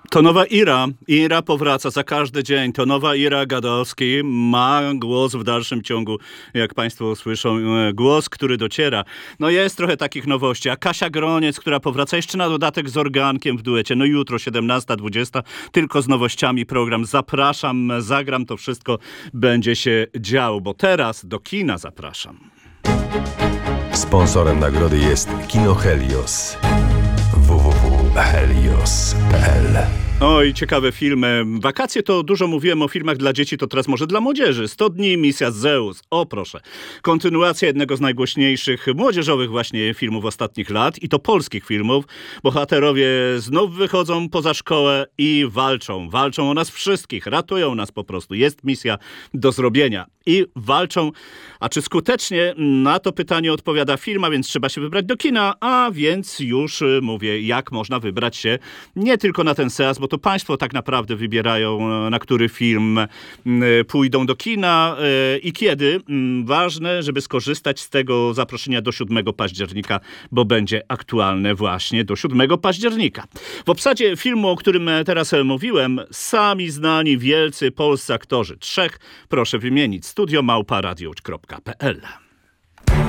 To nowa Ira. Ira powraca za każdy dzień. To nowa Ira Gadowski ma głos w dalszym ciągu, jak państwo słyszą, głos, który dociera. No jest trochę takich nowości. A Kasia Groniec, która powraca jeszcze na dodatek z organkiem w duecie. No jutro 17:20, tylko z nowościami program. Zapraszam, zagram, to wszystko będzie się działo, bo teraz do kina zapraszam. Sponsorem nagrody jest Kino Helios. www.helios.pl. Oj, ciekawe filmy. Wakacje to dużo mówiłem o filmach dla dzieci, to teraz może dla młodzieży. 100 dni, misja Zeus. O proszę. Kontynuacja jednego z najgłośniejszych młodzieżowych właśnie filmów ostatnich lat i to polskich filmów. Bohaterowie znów wychodzą poza szkołę i walczą. Walczą o nas wszystkich. Ratują nas po prostu. Jest misja do zrobienia. I walczą. A czy skutecznie? Na to pytanie odpowiada film, a więc trzeba się wybrać do kina. A więc już mówię, jak można wybrać się nie tylko na ten seans, bo to państwo tak naprawdę wybierają, na który film pójdą do kina i kiedy. Ważne, żeby skorzystać z tego zaproszenia do 7 października, bo będzie aktualne właśnie do 7 października. W obsadzie filmu, o którym teraz mówiłem, sami znani, wielcy polscy aktorzy. 3 proszę wymienić. studio@radio.pl